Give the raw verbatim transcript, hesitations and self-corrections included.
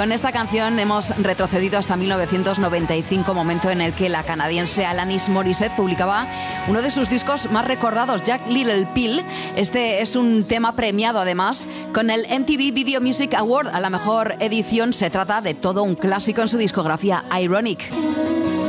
Con esta canción hemos retrocedido hasta mil novecientos noventa y cinco, momento en el que la canadiense Alanis Morissette publicaba uno de sus discos más recordados, Jagged Little Pill. Este es un tema premiado además con el M T V Video Music Award a la mejor edición. Se trata de todo un clásico en su discografía, Ironic.